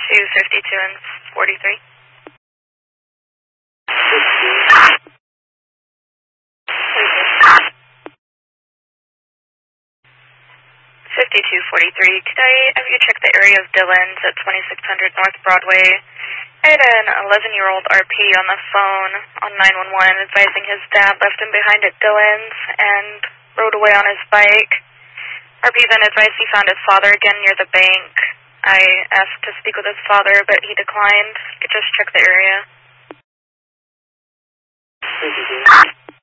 52 and 43. 5243, could I have you check the area of Dillon's at 2600 North Broadway? I had an 11-year-old RP on the phone on 911 advising his dad left him behind at Dillon's and rode away on his bike. RP then advised he found his father again near the bank. I asked to speak with his father, but he declined. You could just check the area.